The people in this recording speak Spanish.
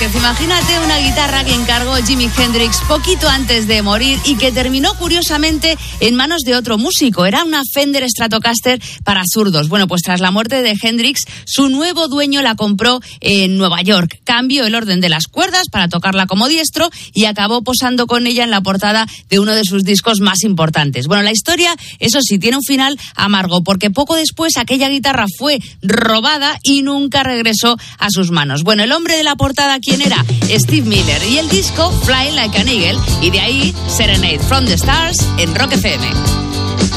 López, imagínate una guitarra que encargó Jimi Hendrix poquito antes de morir y que terminó curiosamente en manos de otro músico. Era una Fender Stratocaster para zurdos. Bueno, pues tras la muerte de Hendrix, su nuevo dueño la compró en Nueva York. Cambió el orden de las cuerdas para tocarla como diestro y acabó posando con ella en la portada de uno de sus discos más importantes. Bueno, la historia, eso sí, tiene un final amargo, porque poco después aquella guitarra fue robada y nunca regresó a sus manos. Bueno, el hombre de la portada, ¿quién era? Steve Miller. Y el disco Fly Like an Eagle. Y de ahí, Serenade from the Stars en Rock FM.